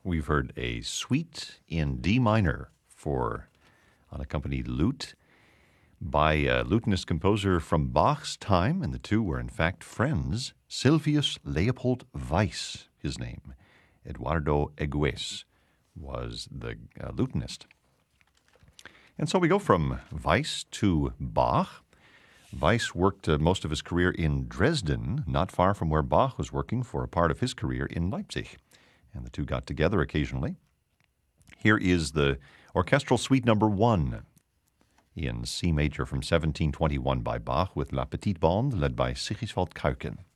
We've heard a suite in D minor for unaccompanied lute by a lutenist composer from Bach's time, and the two were in fact friends. Sylvius Leopold Weiss, his name. Eduardo Egues was the lutenist. And so we go from Weiss to Bach. Weiss worked most of his career in Dresden, not far from where Bach was working for a part of his career in Leipzig. And the two got together occasionally. Here is the Orchestral Suite Number 1 in C major from 1721 by Bach with La Petite Bande led by Sigiswald Kuijken.